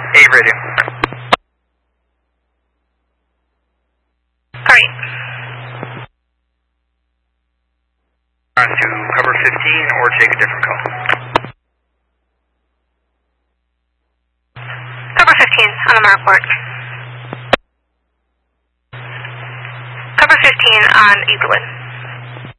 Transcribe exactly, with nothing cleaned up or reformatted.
A radio. Alright. On to cover fifteen or take a different call. Cover fifteen on the Marport. Cover fifteen on Eaglewood.